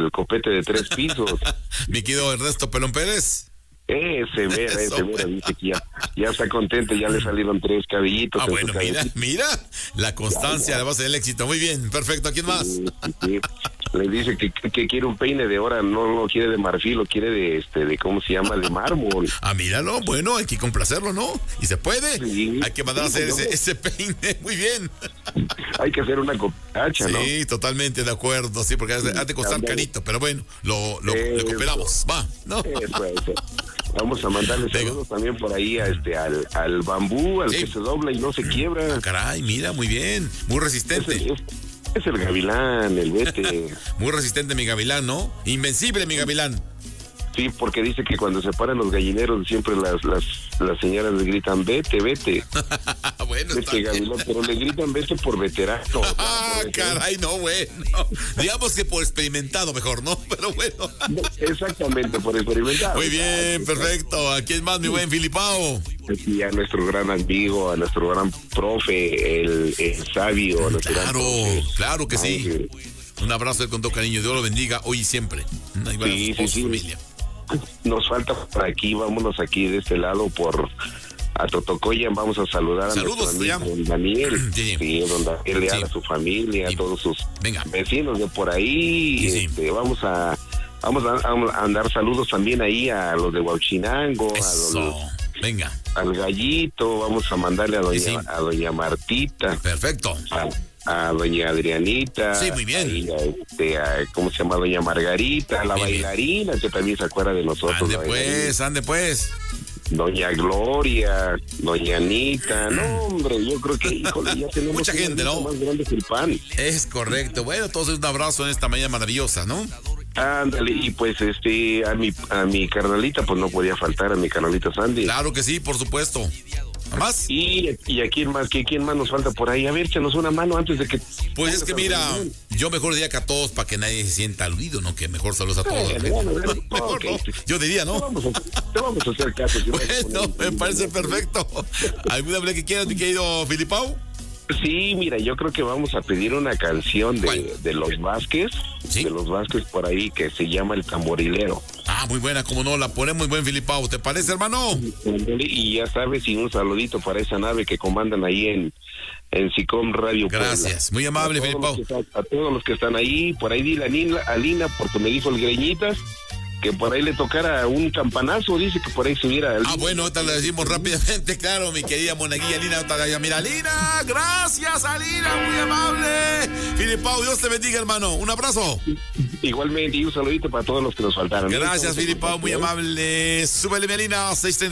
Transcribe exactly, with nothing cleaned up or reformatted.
el copete de tres pisos. Mi querido Ernesto Pelón Pérez. Ese, mira, ese, mira, dice que ya, ya está contento, ya le salieron tres cabellitos. Ah, en bueno, su mira, cabecita. mira, la constancia, la base del éxito. Muy bien, perfecto. ¿A quién más? Sí, sí, sí. Le dice que, que quiere un peine de ahora, no lo quiere de marfil, lo quiere de, este, de ¿cómo se llama? De mármol. Ah, míralo, bueno, hay que complacerlo, ¿no? Y se puede. Sí, Hay que mandar a sí, hacer no. ese, ese peine. Muy bien. Hay que hacer una copacha, ¿no? Sí, totalmente de acuerdo, sí, porque ha de, ha de costar Ándale. carito, pero bueno, lo, lo, Eso. lo cooperamos. Va, ¿no? Eso, eso. Vamos a mandarle Venga. saludos también por ahí a este, al, al bambú, al Sí. que se dobla y no se quiebra. Ah, caray, mira, muy bien. Muy Es resistente. el, es, es el gavilán, el vete. Muy resistente mi gavilán, ¿no? Invencible mi gavilán. Sí, porque dice que cuando se paran los gallineros siempre las las, las señoras le gritan vete, vete, Bueno, está vete bien. gavilán, pero le gritan vete por veterano. Ah, por veterano. caray, no, bueno. Digamos que por experimentado mejor, ¿no? Pero bueno. Exactamente, por experimentar. Muy bien, perfecto. ¿A quién más, mi buen Filipao? Aquí a nuestro gran amigo, a nuestro gran profe, el, el sabio. a nuestro gran Claro, profe. claro que sí. Ángel. Un abrazo con todo cariño. Dios lo bendiga hoy y siempre. Ahí va Sí, a su sí, sí. familia. Nos falta por aquí, vámonos aquí de este lado por a Totocoyan, vamos a saludar a Saludos, nuestro ya. amigo don Daniel, Sí. sí, don Daniel, Sí. a su familia, Sí. a todos sus Venga. vecinos de por ahí, Sí, sí. este, vamos a vamos a, a mandar saludos también ahí a los de Huachinango, a Eso. los, Venga. al Gallito, vamos a mandarle a doña, Sí, sí. a doña Martita, Perfecto. a, a doña Adrianita, Sí, muy bien. ahí a, este, a, ¿cómo se llama? Doña Margarita, la Bien, bien. bailarina, que también se acuerda de nosotros. Ande la bailarina. pues, ande pues. Doña Gloria, Doña Anita, no hombre, yo creo que, híjole, ya tenemos Mucha una gente, lista ¿no? más grande que el pan. Es correcto. Bueno, entonces un abrazo en esta mañana maravillosa, ¿no? Ándale, y pues este, a mi, a mi carnalita, pues no podía faltar, a mi carnalita Sandy. Claro que sí, por supuesto. ¿Nada más? Y, y a quién más, ¿Qué, quién más nos falta por ahí, a ver, échanos una mano antes de que... Pues es que mira, yo mejor diría que a todos para que nadie se sienta aludido, ¿no? Que mejor saludos a todos. Eh, bueno, bueno, Mejor ok. no. Yo diría, Te ¿no? vamos a, te vamos a hacer caso. te vamos a Bueno, poner- me parece perfecto. ¿Alguna vez que quieras, mi querido Filipao? Sí, mira, yo creo que vamos a pedir una canción ¿Cuál? de, de los Vázquez, Sí. de los Vázquez por ahí, que se llama El Tamborilero. Ah, muy buena, como no, la pone muy buen Filipao. ¿Te parece, hermano? Y ya sabes, y un saludito para esa nave que comandan ahí en, en SICOM Radio Puebla. Gracias, muy amable, a todos, Filipao. los que están, a todos los que están ahí, por ahí dile a Lina, a Lina, porque me dijo el Greñitas, que por ahí le tocara un campanazo, dice que por ahí subiera. Ah, bueno, ahorita le decimos rápidamente, claro, mi querida monaguilla Lina. Ahorita, mira, Lina, gracias a Lina, muy amable. Filipao, Dios te bendiga, hermano. Un abrazo. Igualmente, y un saludito para todos los que nos faltaron. Gracias, Filipao, muy amable. Súbele, mi Lina, seis